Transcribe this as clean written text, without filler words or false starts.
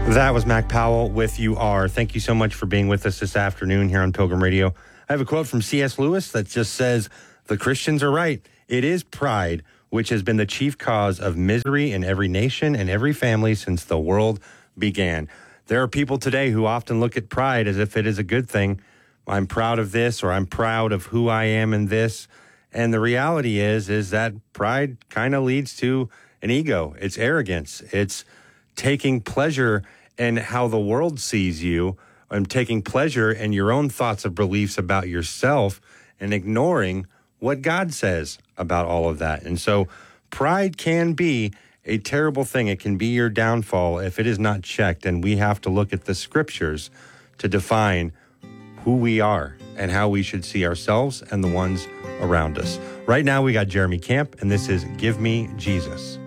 That was Mac Powell with You Are. Thank you so much for being with us this afternoon here on Pilgrim Radio. I have a quote from C.S. Lewis that just says, "The Christians are right. It is pride which has been the chief cause of misery in every nation and every family since the world began." There are people today who often look at pride as if it is a good thing. I'm proud of this, or I'm proud of who I am in this. And the reality is that pride kind of leads to an ego. It's arrogance. It's taking pleasure in how the world sees you, and taking pleasure in your own thoughts or beliefs about yourself, and ignoring what God says about all of that. And so pride can be a terrible thing. It can be your downfall if it is not checked. And we have to look at the scriptures to define who we are and how we should see ourselves and the ones around us. Right now, we got Jeremy Camp, and this is Give Me Jesus.